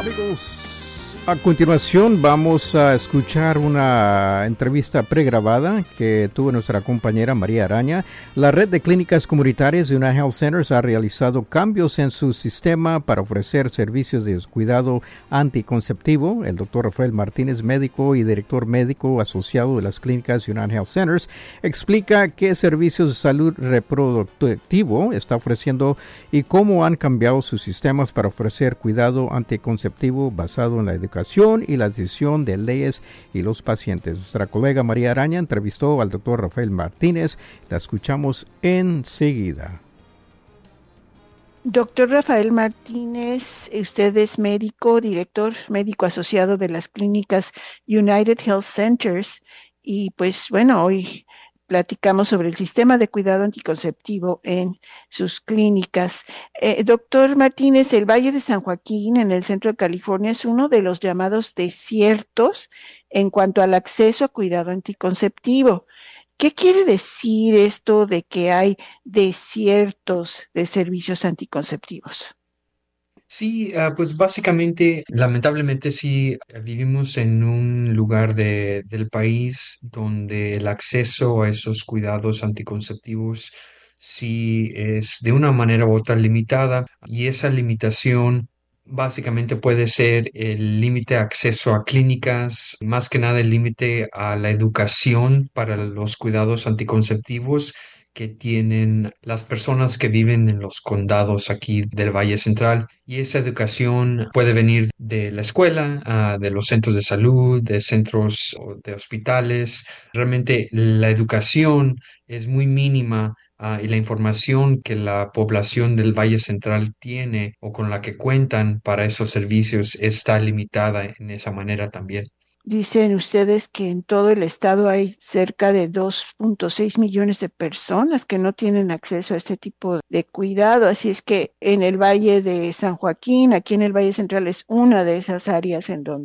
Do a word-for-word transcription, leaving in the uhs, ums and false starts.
Amigos, a continuación vamos a escuchar una entrevista pregrabada que tuvo nuestra compañera María Araña. La red de clínicas comunitarias de United Health Centers ha realizado cambios en su sistema para ofrecer servicios de cuidado anticonceptivo. El doctor Rafael Martínez, médico y director médico asociado de las clínicas United Health Centers, explica qué servicios de salud reproductivo está ofreciendo y cómo han cambiado sus sistemas para ofrecer cuidado anticonceptivo basado en la educación y la decisión de leyes y los pacientes. Nuestra colega María Araña entrevistó al doctor Rafael Martínez. La escuchamos enseguida. Doctor Rafael Martínez, usted es médico, director médico asociado de las clínicas United Health Centers y pues bueno, hoy platicamos sobre el sistema de cuidado anticonceptivo en sus clínicas. Eh, doctor Martínez, el Valle de San Joaquín, en el centro de California, es uno de los llamados desiertos en cuanto al acceso a cuidado anticonceptivo. ¿Qué quiere decir esto de que hay desiertos de servicios anticonceptivos? Sí, uh, pues básicamente, lamentablemente sí, eh, vivimos en un lugar de, del país donde el acceso a esos cuidados anticonceptivos sí es de una manera u otra limitada y esa limitación básicamente puede ser el límite de acceso a clínicas, más que nada el límite a la educación para los cuidados anticonceptivos que tienen las personas que viven en los condados aquí del Valle Central. Y esa educación puede venir de la escuela, ah, de los centros de salud, de centros o de hospitales. Realmente la educación es muy mínima. Ah, y la información que la población del Valle Central tiene o con la que cuentan para esos servicios está limitada en esa manera también. Dicen ustedes que en todo el estado hay cerca de dos punto seis millones de personas que no tienen acceso a este tipo de cuidado, así es que en el Valle de San Joaquín, aquí en el Valle Central, es una de esas áreas en donde